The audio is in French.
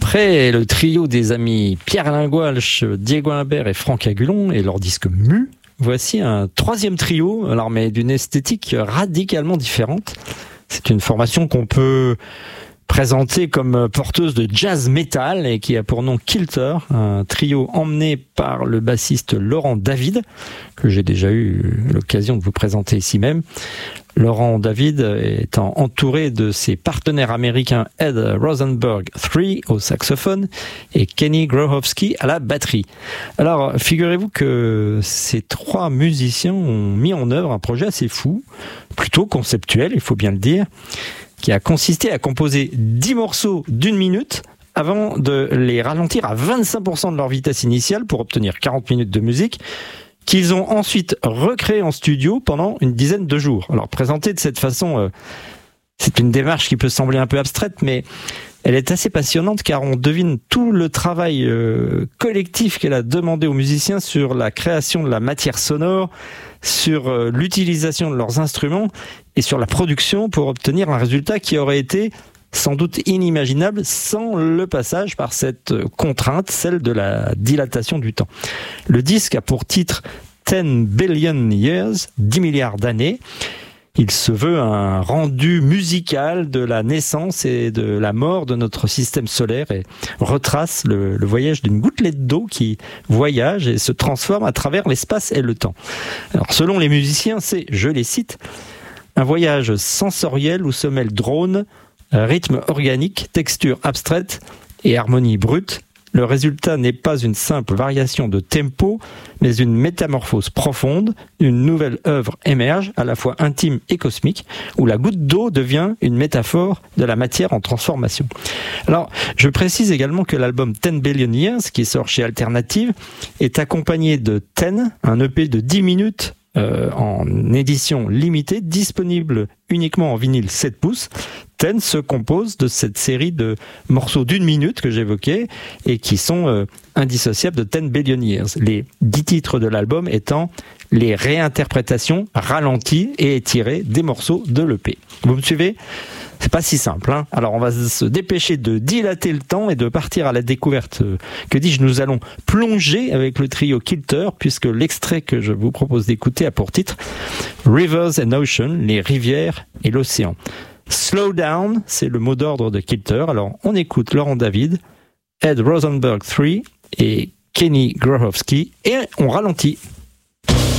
Après le trio des amis Pierre-Alain Gouache, Diego Imbert et Franck Agulon et leur disque Mu, voici un troisième trio, alors mais d'une esthétique radicalement différente. C'est une formation qu'on peut présentée comme porteuse de jazz metal et qui a pour nom Kilter, un trio emmené par le bassiste Laurent David, que j'ai déjà eu l'occasion de vous présenter ici même. Laurent David étant entouré de ses partenaires américains Ed Rosenberg III au saxophone et Kenny Grohowski à la batterie. Alors, figurez-vous que ces trois musiciens ont mis en œuvre un projet assez fou, plutôt conceptuel, il faut bien le dire, qui a consisté à composer 10 morceaux d'une minute avant de les ralentir à 25% de leur vitesse initiale pour obtenir 40 minutes de musique, qu'ils ont ensuite recréé en studio pendant une dizaine de jours. Alors, présenté de cette façon, c'est une démarche qui peut sembler un peu abstraite, mais elle est assez passionnante car on devine tout le travail collectif qu'elle a demandé aux musiciens sur la création de la matière sonore, sur l'utilisation de leurs instruments et sur la production pour obtenir un résultat qui aurait été sans doute inimaginable sans le passage par cette contrainte, celle de la dilatation du temps. Le disque a pour titre 10 billion years, 10 milliards d'années. Il se veut un rendu musical de la naissance et de la mort de notre système solaire et retrace le voyage d'une gouttelette d'eau qui voyage et se transforme à travers l'espace et le temps. Alors, selon les musiciens, c'est, je les cite, un voyage sensoriel où se mêlent drone, rythme organique, texture abstraite et harmonie brute. Le résultat n'est pas une simple variation de tempo, mais une métamorphose profonde. Une nouvelle œuvre émerge, à la fois intime et cosmique, où la goutte d'eau devient une métaphore de la matière en transformation. Alors, je précise également que l'album 10 Billion Years, qui sort chez Alternative, est accompagné de 10, un EP de 10 minutes, en édition limitée, disponible uniquement en vinyle 7 pouces. 10 se compose de cette série de morceaux d'une minute que j'évoquais et qui sont indissociables de 10 Billion Years. Les 10 titres de l'album étant les réinterprétations ralenties et étirées des morceaux de l'EP. Vous me suivez ? C'est pas si simple, hein. Alors on va se dépêcher de dilater le temps et de partir à la découverte. Que dis-je, nous allons plonger avec le trio Kilter, puisque l'extrait que je vous propose d'écouter a pour titre Rivers and Ocean, les rivières et l'océan. Slow down, c'est le mot d'ordre de Kilter. Alors on écoute Laurent David, Ed Rosenberg III et Kenny Grohowski et on ralentit.